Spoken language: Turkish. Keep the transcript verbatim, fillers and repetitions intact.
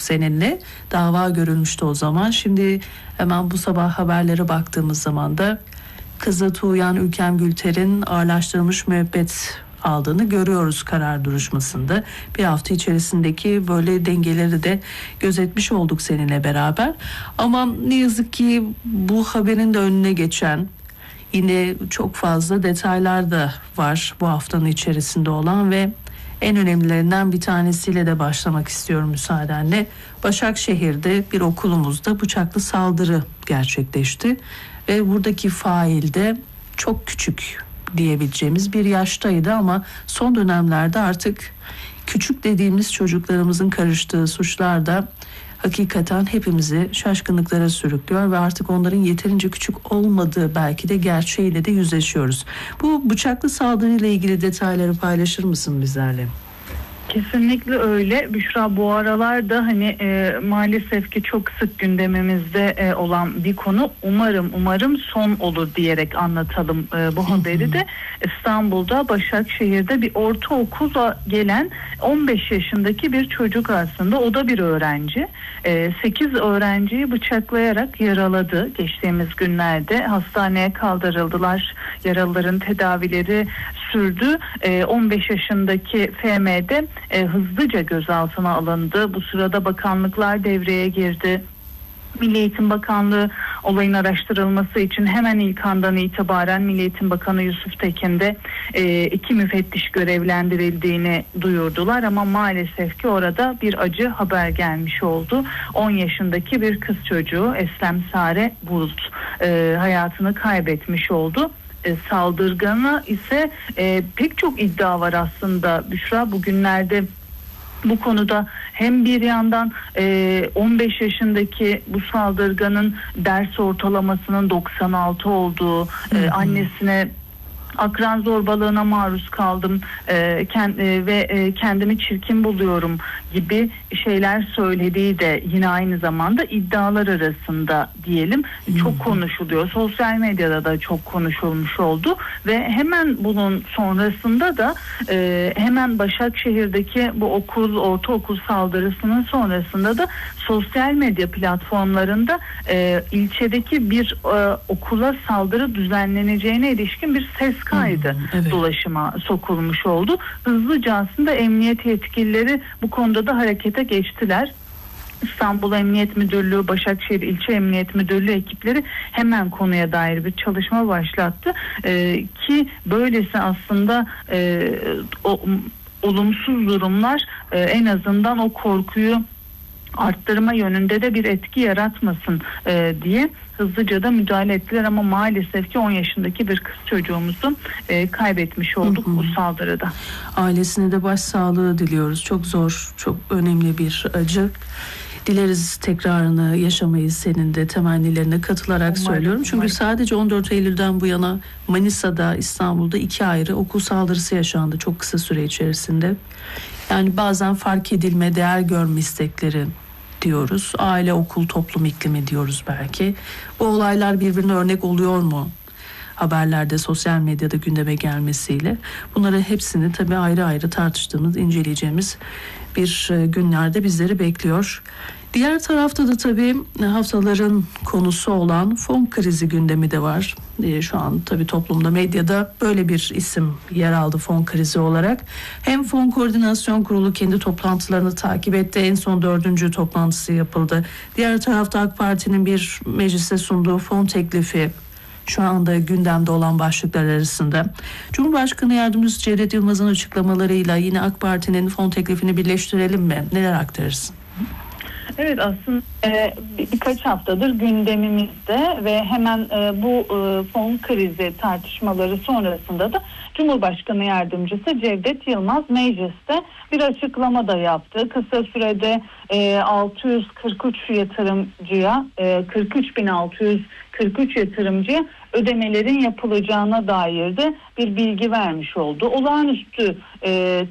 seninle. Dava görülmüştü o zaman. Şimdi hemen bu sabah haberlere baktığımız zaman da kızı Tuğyan Ülkem Gülter'in ağırlaştırılmış müebbet aldığını görüyoruz karar duruşmasında. Bir hafta içerisindeki böyle dengeleri de gözetmiş olduk seninle beraber. Ama ne yazık ki bu haberin de önüne geçen yine çok fazla detaylar da var bu haftanın içerisinde olan ve en önemlilerinden bir tanesiyle de başlamak istiyorum müsaadenle. Başakşehir'de bir okulumuzda bıçaklı saldırı gerçekleşti ve buradaki fail de çok küçük diyebileceğimiz bir yaştaydı ama son dönemlerde artık küçük dediğimiz çocuklarımızın karıştığı suçlar da hakikaten hepimizi şaşkınlıklara sürüklüyor ve artık onların yeterince küçük olmadığı belki de gerçeğiyle de yüzleşiyoruz. Bu bıçaklı saldırıyla ilgili detayları paylaşır mısın bizlerle? Kesinlikle öyle. Büşra, bu aralarda hani e, maalesef ki çok sık gündemimizde e, olan bir konu. Umarım umarım son olur diyerek anlatalım e, bu haberi de. İstanbul'da Başakşehir'de bir ortaokula gelen on beş yaşındaki bir çocuk aslında. O da bir öğrenci. E, sekiz öğrenciyi bıçaklayarak yaraladı. Geçtiğimiz günlerde hastaneye kaldırıldılar. Yaralıların tedavileri sürdü. E, on beş yaşındaki F M'de E, hızlıca gözaltına alındı. Bu sırada bakanlıklar devreye girdi. Milli Eğitim Bakanlığı olayın araştırılması için hemen ilk andan itibaren Milli Eğitim Bakanı Yusuf Tekin de e, iki müfettiş görevlendirildiğini duyurdular ama maalesef ki orada bir acı haber gelmiş oldu. on yaşındaki bir kız çocuğu Eslem Sare Bulut e, hayatını kaybetmiş oldu. E, saldırganı ise e, pek çok iddia var aslında Büşra. Bugünlerde bu konuda hem bir yandan e, on beş yaşındaki bu saldırganın ders ortalamasının doksan altı olduğu, e, annesine akran zorbalığına maruz kaldım e, kend, e, ve e, kendimi çirkin buluyorum gibi şeyler söylediği de yine aynı zamanda iddialar arasında diyelim. Çok konuşuluyor. Sosyal medyada da çok konuşulmuş oldu ve hemen bunun sonrasında da e, hemen Başakşehir'deki bu okul, ortaokul saldırısının sonrasında da sosyal medya platformlarında e, ilçedeki bir e, okula saldırı düzenleneceğine ilişkin bir ses kaydı hmm, evet. dolaşıma sokulmuş oldu. Hızlıca aslında emniyet yetkilileri bu konuda da harekete geçtiler. İstanbul Emniyet Müdürlüğü, Başakşehir İlçe Emniyet Müdürlüğü ekipleri hemen konuya dair bir çalışma başlattı. Ee, ki böylesi aslında e, o, olumsuz durumlar e, en azından o korkuyu arttırma yönünde de bir etki yaratmasın e, diye hızlıca da müdahale ettiler ama maalesef ki on yaşındaki bir kız çocuğumuzu e, kaybetmiş olduk hı hı. bu saldırıda. Ailesine de başsağlığı diliyoruz. Çok zor, çok önemli bir acı. Dileriz tekrarını yaşamayı, senin de temennilerine katılarak umarım, söylüyorum. Çünkü umarım. Sadece on dört Eylül'den bu yana Manisa'da, İstanbul'da iki ayrı okul saldırısı yaşandı çok kısa süre içerisinde. Yani bazen fark edilme, değer görme istekleri diyoruz. Aile, okul, toplum iklimi diyoruz belki. Bu olaylar birbirine örnek oluyor mu? Haberlerde, sosyal medyada gündeme gelmesiyle. Bunları hepsini tabii ayrı ayrı tartıştığımız, inceleyeceğimiz bir günlerde bizleri bekliyor. Diğer tarafta da tabii haftaların konusu olan fon krizi gündemi de var. Ee, şu an tabii toplumda, medyada böyle bir isim yer aldı fon krizi olarak. Hem Fon Koordinasyon Kurulu kendi toplantılarını takip etti. En son dördüncü toplantısı yapıldı. Diğer tarafta AK Parti'nin bir meclise sunduğu fon teklifi şu anda gündemde olan başlıklar arasında. Cumhurbaşkanı Yardımcısı Cevdet Yılmaz'ın açıklamalarıyla yine AK Parti'nin fon teklifini birleştirelim mi? Neler aktarırsın? Evet, aslında e, bir, birkaç haftadır gündemimizde ve hemen e, bu e, fon krizi tartışmaları sonrasında da Cumhurbaşkanı Yardımcısı Cevdet Yılmaz mecliste bir açıklama da yaptı. Kısa sürede e, altı yüz kırk üç yatırımcıya e, kırk üç bin altı yüz kırk üç yatırımcıya ödemelerin yapılacağına dair de bir bilgi vermiş oldu. Olağanüstü e,